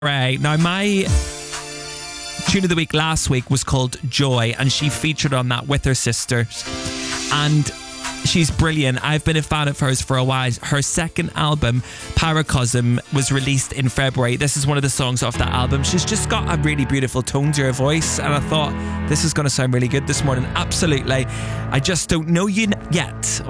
Ray. Now, my tune of the week last week was called Joy, and she featured on that with her sisters. And she's brilliant. I've been a fan of hers for a while. Her second album, Paracosm, was released in February. This is one of the songs off that album. She's just got a really beautiful tone to her voice, and I thought this is going to sound really good this morning. Absolutely. I just don't know you yet